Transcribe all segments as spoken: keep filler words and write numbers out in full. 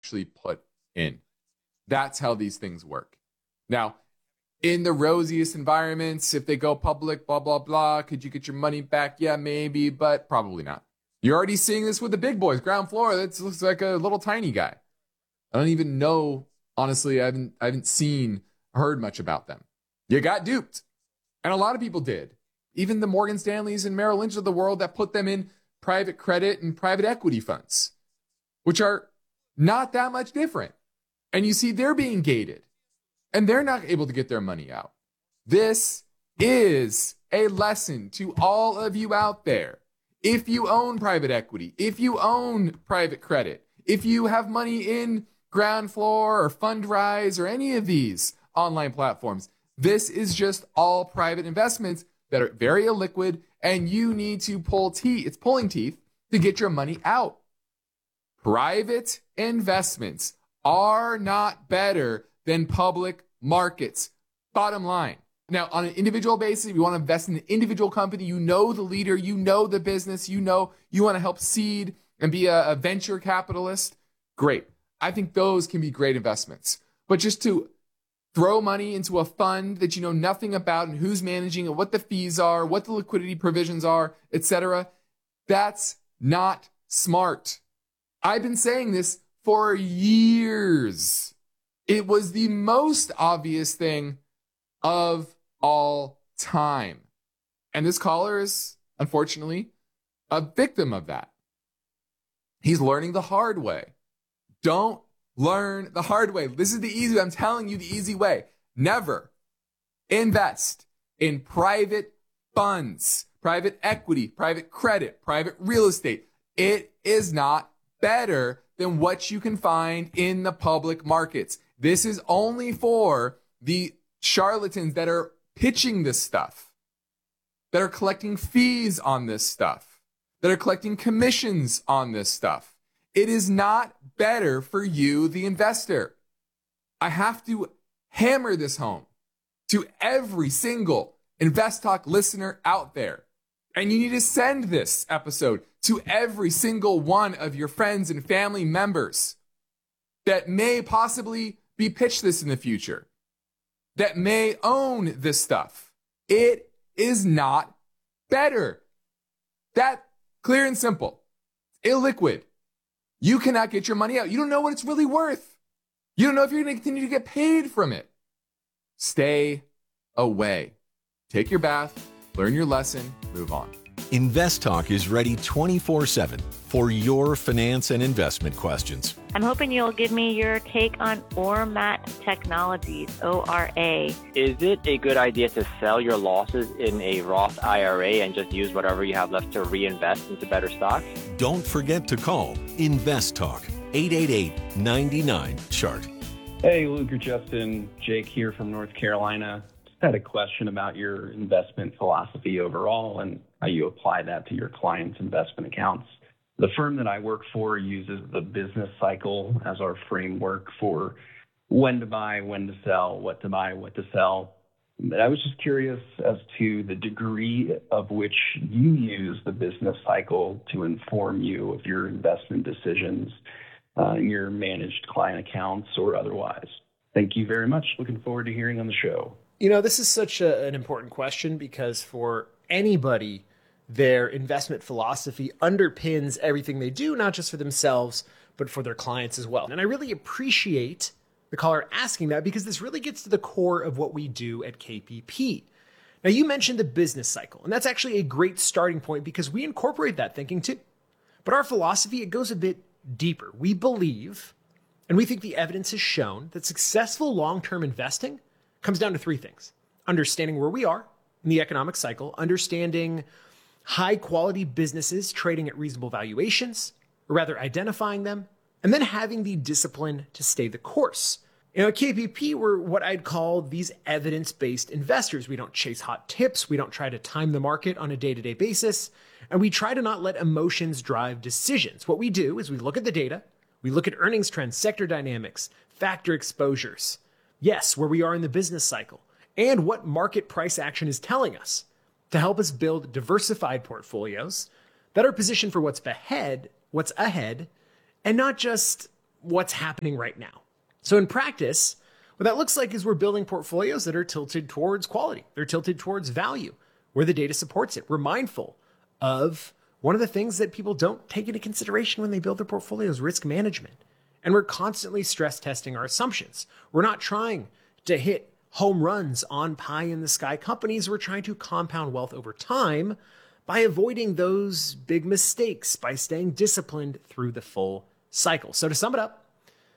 actually put in. That's how these things work. Now, in the rosiest environments, if they go public, blah, blah, blah, could you get your money back? Yeah, maybe, but probably not. You're already seeing this with the big boys, ground floor. That looks like a little tiny guy. I don't even know. Honestly, I haven't, I haven't seen, heard much about them. You got duped. And a lot of people did. Even the Morgan Stanleys and Merrill Lynch of the world that put them in private credit and private equity funds, which are not that much different. And you see they're being gated and they're not able to get their money out. This is a lesson to all of you out there. If you own private equity, if you own private credit, if you have money in Ground Floor or Fundrise or any of these online platforms, this is just all private investments that are very illiquid, and you need to pull teeth. It's pulling teeth to get your money out. Private investments are not better than public markets. Bottom line. Now, on an individual basis, if you want to invest in an individual company, you know the leader, you know the business, you know you want to help seed and be a, a venture capitalist, great. I think those can be great investments. But just to throw money into a fund that you know nothing about and who's managing it, what the fees are, what the liquidity provisions are, et cetera, that's not smart. I've been saying this for years. It was the most obvious thing of all time. And this caller is, unfortunately, a victim of that. He's learning the hard way. Don't learn the hard way. This is the easy way. I'm telling you the easy way. Never invest in private funds, private equity, private credit, private real estate. It is not better than what you can find in the public markets. This is only for the charlatans that are pitching this stuff, that are collecting fees on this stuff, that are collecting commissions on this stuff. It is not better for you, the investor. I have to hammer this home to every single Invest Talk listener out there. And you need to send this episode to every single one of your friends and family members that may possibly be pitched this in the future, that may own this stuff. It is not better. That clear and simple. Illiquid. You cannot get your money out. You don't know what it's really worth. You don't know if you're going to continue to get paid from it. Stay away. Take your bath, learn your lesson, move on. Invest Talk is ready twenty-four seven for your finance and investment questions. I'm hoping you'll give me your take on Ormat Technologies, O R A. Is it a good idea to sell your losses in a Roth I R A and just use whatever you have left to reinvest into better stocks? Don't forget to call Invest Talk, eight eight eight, nine nine, chart. Hey, Luke or Justin, Jake here from North Carolina. Just had a question about your investment philosophy overall and how you apply that to your clients' investment accounts. The firm that I work for uses the business cycle as our framework for when to buy, when to sell, what to buy, what to sell. But I was just curious as to the degree of which you use the business cycle to inform you of your investment decisions uh, in your managed client accounts or otherwise. Thank you very much. Looking forward to hearing on the show. You know, this is such a, an important question because for anybody, their investment philosophy underpins everything they do, not just for themselves, but for their clients as well. And I really appreciate the caller asking that because this really gets to the core of what we do at K P P. Now, you mentioned the business cycle, and that's actually a great starting point because we incorporate that thinking too. But our philosophy, it goes a bit deeper. We believe, and we think the evidence has shown, that successful long-term investing comes down to three things. Understanding where we are in the economic cycle, understanding high quality businesses trading at reasonable valuations, or rather identifying them, and then having the discipline to stay the course. You know, at K P P, we're what I'd call these evidence-based investors. We don't chase hot tips. We don't try to time the market on a day-to-day basis. And we try to not let emotions drive decisions. What we do is we look at the data, we look at earnings trends, sector dynamics, factor exposures. Yes, where we are in the business cycle, and what market price action is telling us to help us build diversified portfolios that are positioned for what's ahead, what's ahead, and not just what's happening right now. So in practice, what that looks like is we're building portfolios that are tilted towards quality. They're tilted towards value, where the data supports it. We're mindful of one of the things that people don't take into consideration when they build their portfolios, risk management. And we're constantly stress testing our assumptions. We're not trying to hit home runs on pie in the sky companies. We're trying to compound wealth over time by avoiding those big mistakes, by staying disciplined through the full cycle. So to sum it up,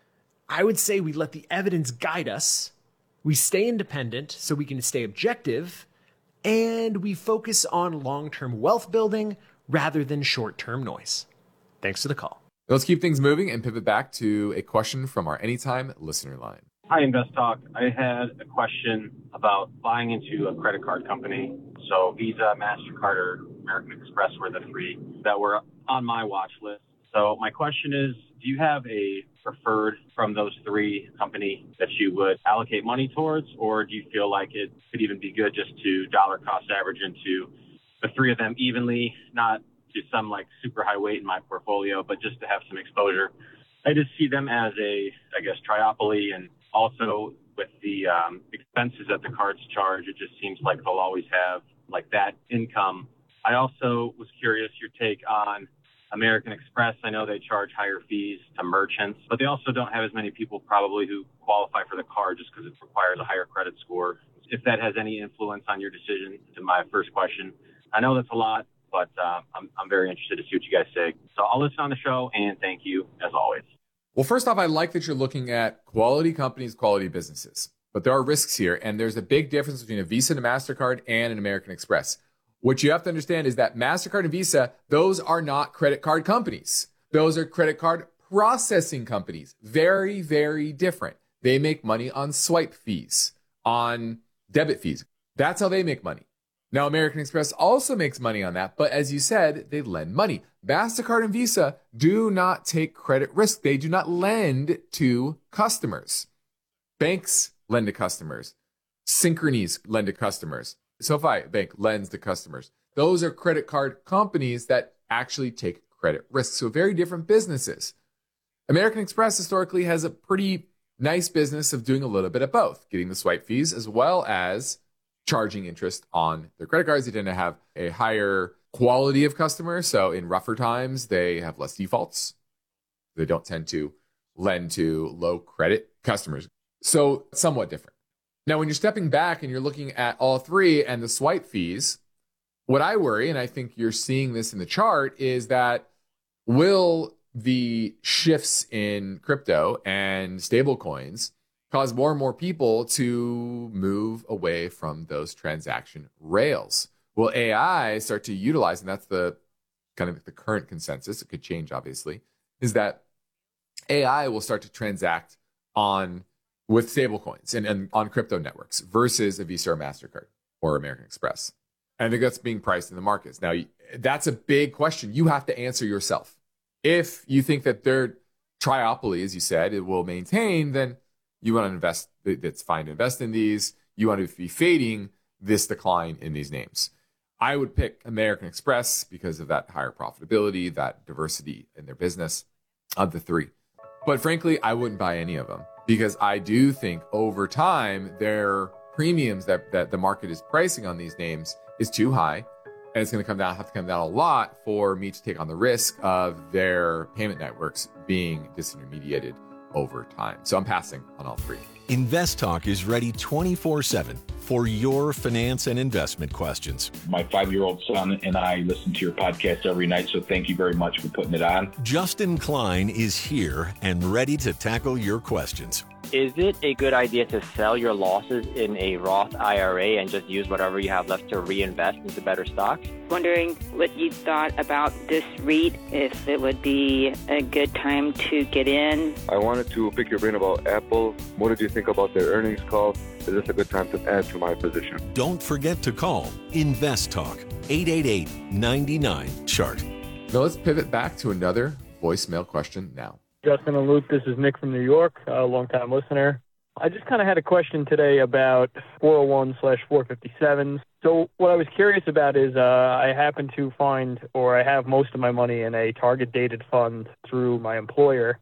I would say we let the evidence guide us. We stay independent so we can stay objective, and we focus on long-term wealth building rather than short-term noise. Thanks for the call. Let's keep things moving and pivot back to a question from our Anytime listener line. Hi, Invest Talk. I had a question about buying into a credit card company. So Visa, MasterCard, or American Express were the three that were on my watch list. So my question is, do you have a preferred from those three company that you would allocate money towards, or do you feel like it could even be good just to dollar cost average into the three of them evenly, not to some like super high weight in my portfolio, but just to have some exposure? I just see them as a, I guess, triopoly, and also with the um, expenses that the cards charge, it just seems like they'll always have like that income. I also was curious your take on American Express. I know they charge higher fees to merchants, but they also don't have as many people probably who qualify for the card just because it requires a higher credit score. If that has any influence on your decision, to my first question. I know that's a lot, but uh, I'm, I'm very interested to see what you guys say. So I'll listen on the show, and thank you as always. Well, first off, I like that you're looking at quality companies, quality businesses, but there are risks here. And there's a big difference between a Visa and a MasterCard and an American Express. What you have to understand is that MasterCard and Visa, those are not credit card companies. Those are credit card processing companies. Very, very different. They make money on swipe fees, on debit fees. That's how they make money. Now, American Express also makes money on that, but as you said, they lend money. MasterCard and Visa do not take credit risk. They do not lend to customers. Banks lend to customers. Synchrony's lend to customers. SoFi Bank lends to customers. Those are credit card companies that actually take credit risk. So very different businesses. American Express historically has a pretty nice business of doing a little bit of both, getting the swipe fees as well as charging interest on their credit cards. They tend to have a higher quality of customers. So in rougher times, they have less defaults. They don't tend to lend to low credit customers. So somewhat different. Now, when you're stepping back and you're looking at all three and the swipe fees, what I worry, and I think you're seeing this in the chart, is that will the shifts in crypto and stablecoins cause more and more people to move away from those transaction rails? Will A I start to utilize, and that's the kind of the current consensus, it could change obviously, is that A I will start to transact on with stablecoins and, and on crypto networks versus a Visa or MasterCard or American Express. And I think that's being priced in the markets. Now, that's a big question you have to answer yourself. If you think that their triopoly, as you said, it will maintain, then you want to invest. It's fine to invest in these. You want to be fading this decline in these names. I would pick American Express because of that higher profitability, that diversity in their business of the three. But frankly, I wouldn't buy any of them because I do think over time, their premiums that, that the market is pricing on these names is too high. And it's going to come down, have to come down a lot for me to take on the risk of their payment networks being disintermediated over time. So I'm passing on all three. Invest Talk is ready twenty-four seven for your finance and investment questions. My five-year-old son and I listen to your podcast every night, so thank you very much for putting it on. Justin Klein is here and ready to tackle your questions. Is it a good idea to sell your losses in a Roth I R A and just use whatever you have left to reinvest into better stocks? Wondering what you thought about this REIT, if it would be a good time to get in. I wanted to pick your brain about Apple. What did you think about their earnings call? Is this a good time to add to my position? Don't forget to call Invest Talk, eight eight eight, nine nine, chart. Now let's pivot back to another voicemail question now. Justin and Luke, this is Nick from New York, a longtime listener. I just kind of had a question today about four oh one slash four fifty-sevens. So what I was curious about is uh, I happen to find, or I have most of my money in a target dated fund through my employer.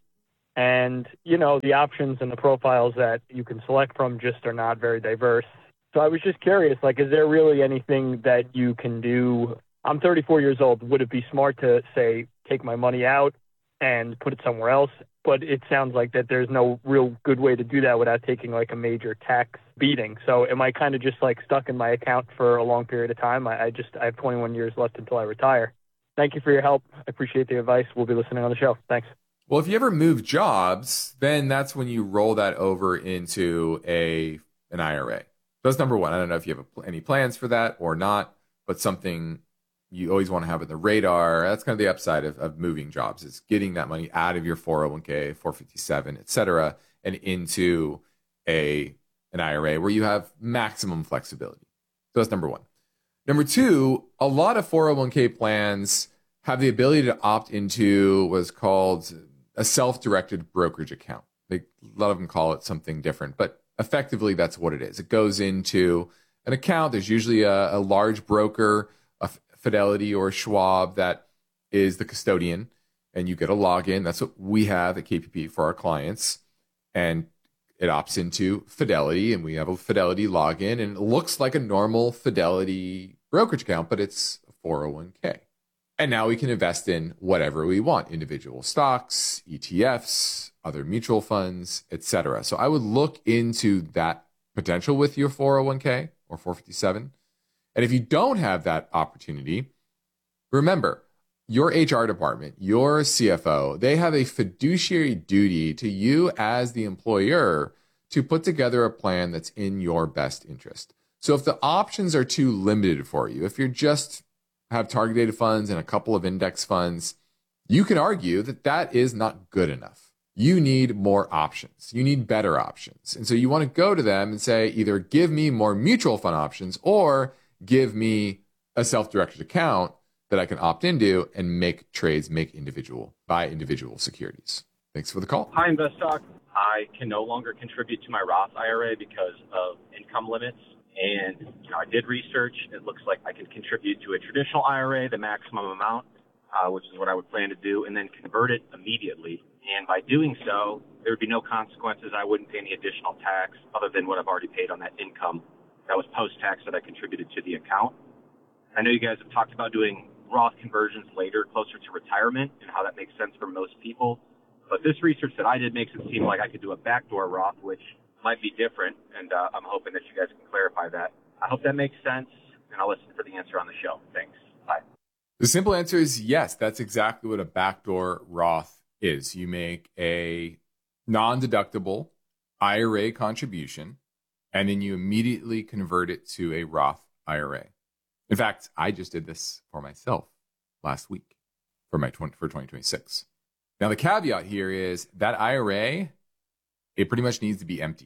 And, you know, the options and the profiles that you can select from just are not very diverse. So I was just curious, like, is there really anything that you can do? I'm thirty-four years old. Would it be smart to, say, take my money out and put it somewhere else? But it sounds like that there's no real good way to do that without taking, like, a major tax beating. So am I kind of just, like, stuck in my account for a long period of time? I, I just I have twenty-one years left until I retire. Thank you for your help. I appreciate the advice. We'll be listening on the show. Thanks. Well, if you ever move jobs, then that's when you roll that over into a an I R A. That's number one. I don't know if you have any plans for that or not, but something you always want to have on the radar. That's kind of the upside of, of moving jobs, is getting that money out of your four oh one k, four fifty-seven, et cetera, and into a an I R A where you have maximum flexibility. So that's number one. Number two, a lot of four oh one k plans have the ability to opt into what's called a self-directed brokerage account. They, a lot of them call it something different, but effectively that's what it is. It goes into an account. There's usually a, a large broker, a Fidelity or a Schwab, that is the custodian, and you get a login. That's what we have at K P P for our clients. And it opts into Fidelity, and we have a Fidelity login, and it looks like a normal Fidelity brokerage account, but it's a four oh one k. And now we can invest in whatever we want, individual stocks, E T Fs, other mutual funds, et cetera. So I would look into that potential with your four oh one k or four fifty-seven. And if you don't have that opportunity, remember, your H R department, your C F O, they have a fiduciary duty to you as the employer to put together a plan that's in your best interest. So if the options are too limited for you, if you're just have target date funds and a couple of index funds, you can argue that that is not good enough. You need more options. You need better options. And so you want to go to them and say, either give me more mutual fund options or give me a self-directed account that I can opt into and make trades, make individual, buy individual securities. Thanks for the call. Hi, InvestTalk. I can no longer contribute to my Roth I R A because of income limits. And, you know, I did research. It looks like I can contribute to a traditional I R A, the maximum amount, uh, which is what I would plan to do, and then convert it immediately. And by doing so, there would be no consequences. I wouldn't pay any additional tax other than what I've already paid on that income that was post-tax that I contributed to the account. I know you guys have talked about doing Roth conversions later, closer to retirement, and how that makes sense for most people. But this research that I did makes it seem like I could do a backdoor Roth, which might be different, and uh, I'm hoping that you guys can clarify that. I hope that makes sense, and I'll listen for the answer on the show. Thanks. Bye. The simple answer is yes. That's exactly what a backdoor Roth is. You make a non-deductible I R A contribution, and then you immediately convert it to a Roth I R A. In fact, I just did this for myself last week for my twenty, for twenty twenty-six. Now, the caveat here is that I R A, it pretty much needs to be emptied.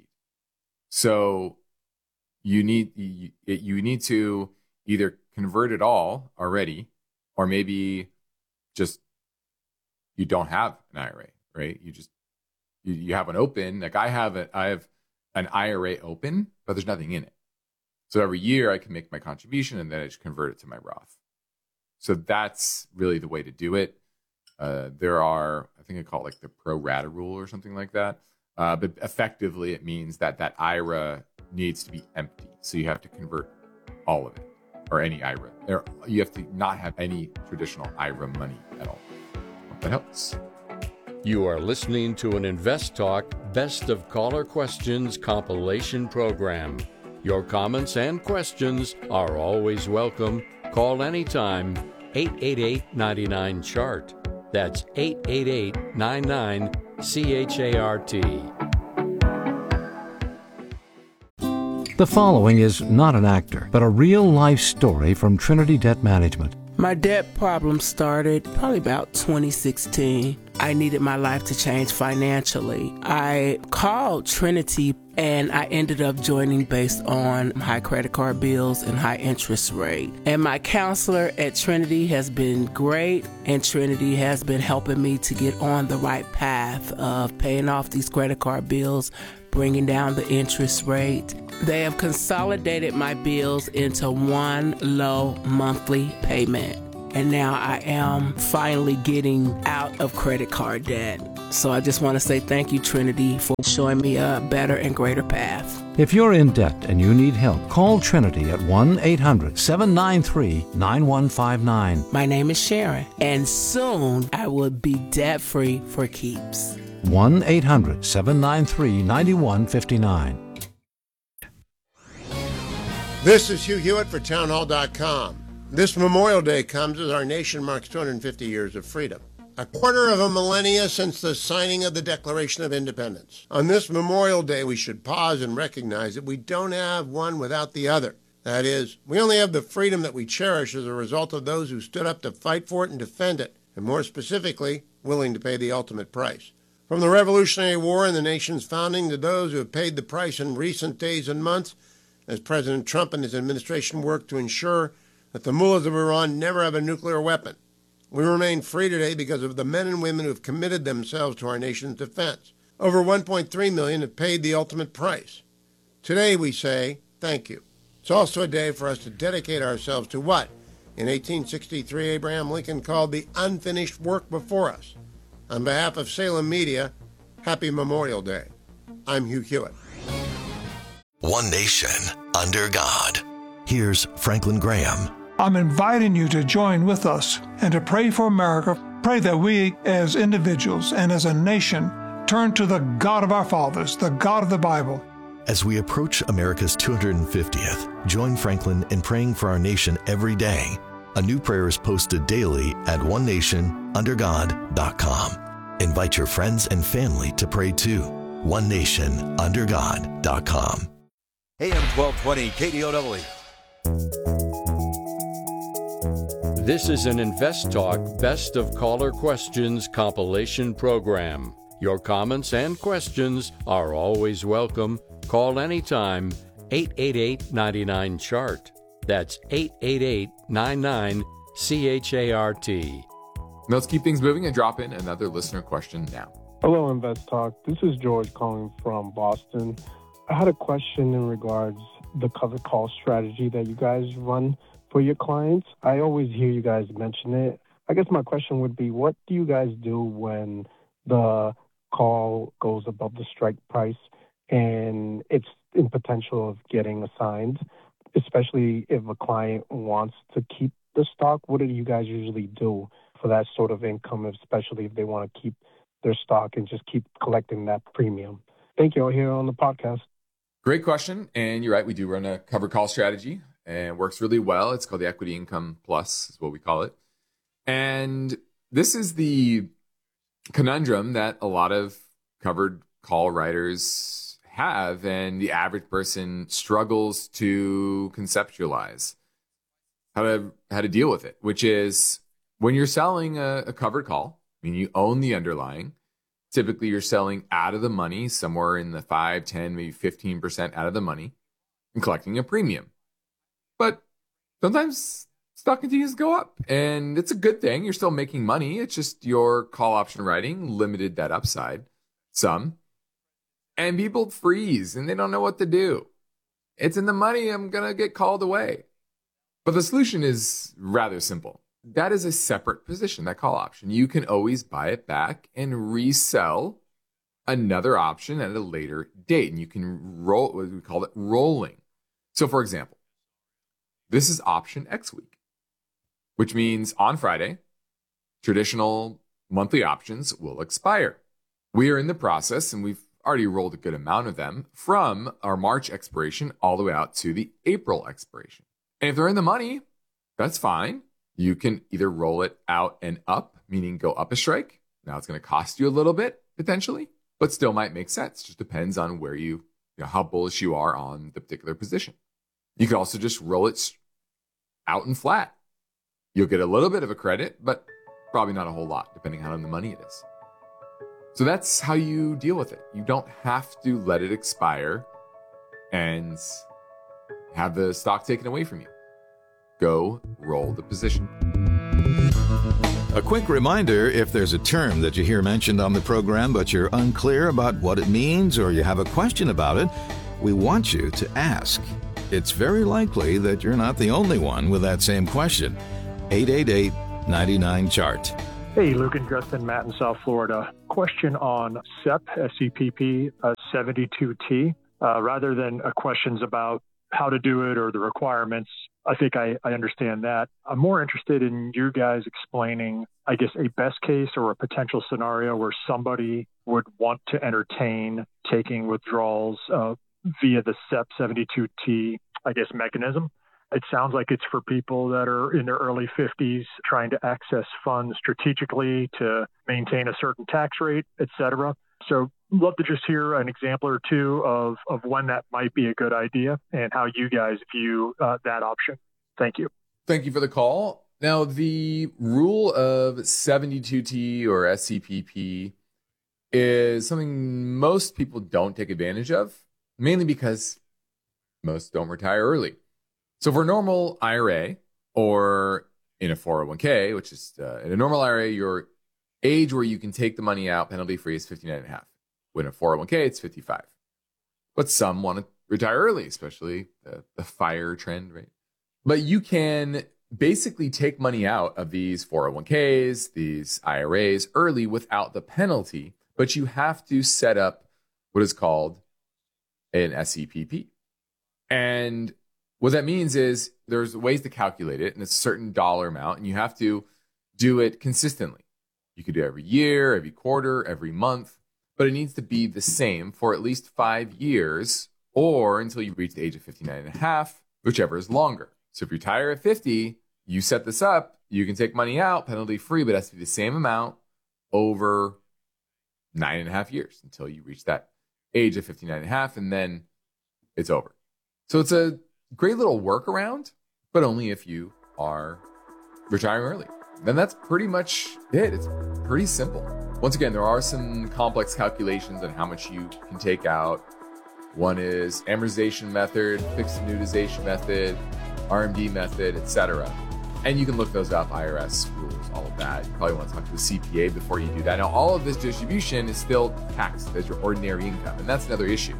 So you need you, you need to either convert it all already, or maybe just you don't have an I R A, right? You just you, you have one open. Like I have a, I have an I R A open, but there's nothing in it. So every year I can make my contribution and then I just convert it to my Roth. So that's really the way to do it. Uh, there are, I think I call it like the pro rata rule or something like that. Uh, but effectively, it means that that I R A needs to be empty. So you have to convert all of it, or any I R A. Or you have to not have any traditional I R A money at all. Hope that helps. You are listening to an InvestTalk Best of Caller Questions compilation program. Your comments and questions are always welcome. Call anytime, eight eight eight, nine nine, C H A R T. That's eight eight eight, nine nine, C H A R T. The following is not an actor, but a real-life story from Trinity Debt Management. My debt problem started probably about twenty sixteen. I needed my life to change financially. I called Trinity and I ended up joining based on high credit card bills and high interest rate. And my counselor at Trinity has been great, and Trinity has been helping me to get on the right path of paying off these credit card bills, bringing down the interest rate. They have consolidated my bills into one low monthly payment. and now I am finally getting out of credit card debt. So I just want to say thank you, Trinity, for showing me a better and greater path. If you're in debt and you need help, call Trinity at one eight hundred seven nine three nine one five nine. My name is Sharon, and soon I will be debt-free for keeps. one eight hundred seven nine three nine one five nine. This is Hugh Hewitt for town hall dot com. This Memorial Day comes as our nation marks two hundred fifty years of freedom. A quarter of a millennia since the signing of the Declaration of Independence. On this Memorial Day, we should pause and recognize that we don't have one without the other. That is, we only have the freedom that we cherish as a result of those who stood up to fight for it and defend it, and more specifically, willing to pay the ultimate price. From the Revolutionary War and the nation's founding to those who have paid the price in recent days and months, as President Trump and his administration work to ensure that the mullahs of Iran never have a nuclear weapon. We remain free today because of the men and women who have committed themselves to our nation's defense. Over one point three million have paid the ultimate price. Today we say thank you. It's also a day for us to dedicate ourselves to what, in eighteen sixty-three, Abraham Lincoln called the unfinished work before us. On behalf of Salem Media, happy Memorial Day. I'm Hugh Hewitt. One nation under God. Here's Franklin Graham. I'm inviting you to join with us and to pray for America. Pray that we as individuals and as a nation turn to the God of our fathers, the God of the Bible. As we approach America's two hundred fiftieth, join Franklin in praying for our nation every day. A new prayer is posted daily at one nation under god dot com. Invite your friends and family to pray too. one nation under god dot com. A M twelve twenty K D O W. This is an Invest Talk Best of Caller Questions compilation program. Your comments and questions are always welcome. Call anytime, eight eight eight, nine nine, C H A R T. That's eight eight eight, nine nine, C H A R T. Let's keep things moving and drop in another listener question now. Hello, Invest Talk. This is George calling from Boston. I had a question in regards to the covered call strategy that you guys run for your clients. I always hear you guys mention it. I guess my question would be, what do you guys do when the call goes above the strike price and it's in potential of getting assigned, especially if a client wants to keep the stock? What do you guys usually do for that sort of income, especially if they want to keep their stock and just keep collecting that premium? Thank you. All here on the podcast. Great question. And you're right. We do run a covered call strategy. And it works really well. It's called the Equity Income Plus, is what we call it. And this is the conundrum that a lot of covered call writers have, and the average person struggles to conceptualize how to how to deal with it, which is when you're selling a, a covered call, I mean, you own the underlying. Typically, you're selling out of the money, somewhere in the five, ten, maybe fifteen percent out of the money, and collecting a premium. But sometimes stock continues to go up, and it's a good thing. You're still making money. It's just your call option writing limited that upside some. And people freeze, and they don't know what to do. It's in the money. I'm going to get called away. But the solution is rather simple. That is a separate position, that call option. You can always buy it back and resell another option at a later date. And you can roll, what we call it, rolling. So, for example, this is option X week, which means on Friday, traditional monthly options will expire. We are in the process, and we've already rolled a good amount of them from our March expiration all the way out to the April expiration. And if they're in the money, that's fine. You can either roll it out and up, meaning go up a strike. Now it's going to cost you a little bit potentially, but still might make sense. Just depends on where you, you know, how bullish you are on the particular position. You could also just roll it out and flat. You'll get a little bit of a credit, but probably not a whole lot, depending on how the money it is. So that's how you deal with it. You don't have to let it expire and have the stock taken away from you. Go roll the position. A quick reminder, if there's a term that you hear mentioned on the program but you're unclear about what it means or you have a question about it, we want you to ask. It's very likely that you're not the only one with that same question. eight eight eight, ninety-nine chart. Hey, Luke and Justin, Matt in South Florida. Question on S E P, S E P P uh, seventy-two T. Uh, rather than uh, questions about how to do it or the requirements, I think I, I understand that. I'm more interested in you guys explaining, I guess, a best case or a potential scenario where somebody would want to entertain taking withdrawals uh, via the S E P seventy-two T, I guess, mechanism. It sounds like it's for people that are in their early fifties trying to access funds strategically to maintain a certain tax rate, et cetera. So love to just hear an example or two of, of when that might be a good idea and how you guys view uh, that option. Thank you. Thank you for the call. Now, the rule of seventy-two T or S E P P is something most people don't take advantage of, mainly because most don't retire early. So for a normal I R A or in a four oh one k, which is uh, in a normal I R A, your age where you can take the money out penalty-free is fifty-nine and a half. When a four oh one k, it's fifty-five. But some want to retire early, especially the, the FIRE trend, right? But you can basically take money out of these four oh one k's, these I R As early without the penalty, but you have to set up what is called an S E P P. And what that means is there's ways to calculate it, and it's a certain dollar amount, and you have to do it consistently. You could do it every year, every quarter, every month, but it needs to be the same for at least five years or until you reach the age of fifty-nine and a half, whichever is longer. So if you retire at fifty, you set this up, you can take money out penalty free, but it has to be the same amount over nine and a half years until you reach that age of fifty-nine and a half, and then it's over. So it's a great little workaround, but only if you are retiring early. Then that's pretty much it. It's pretty simple. Once again, there are some complex calculations on how much you can take out. One is amortization method, fixed annuitization method, R M D method, et cetera. And you can look those up, I R S rules, all of that. You probably want to talk to a C P A before you do that. Now, all of this distribution is still taxed as your ordinary income. And that's another issue,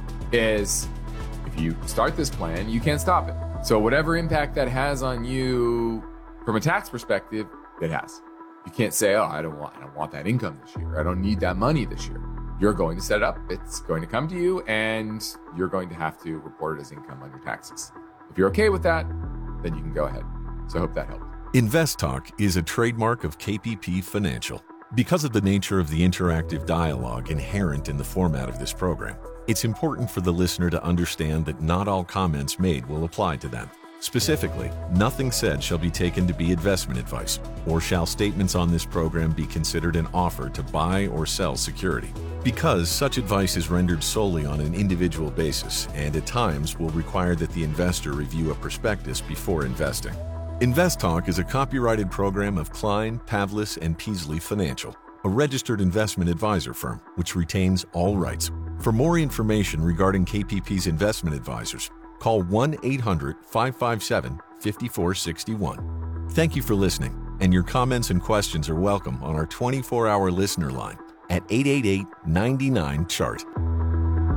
is if you start this plan, you can't stop it. So whatever impact that has on you from a tax perspective, it has. You can't say, oh, I don't want, I don't want that income this year. I don't need that money this year. You're going to set it up. It's going to come to you, and you're going to have to report it as income on your taxes. If you're okay with that, then you can go ahead. So I hope that helped. InvestTalk is a trademark of K P P Financial. Because of the nature of the interactive dialogue inherent in the format of this program, it's important for the listener to understand that not all comments made will apply to them. Specifically, nothing said shall be taken to be investment advice, or shall statements on this program be considered an offer to buy or sell security. Because such advice is rendered solely on an individual basis and at times will require that the investor review a prospectus before investing. InvestTalk is a copyrighted program of Klein, Pavlis, and Peasley Financial, a registered investment advisor firm which retains all rights. For more information regarding K P P's investment advisors, call one eight hundred, five five seven, five four six one. Thank you for listening, and your comments and questions are welcome on our twenty-four hour listener line at eight eight eight, nine nine, C H A R T.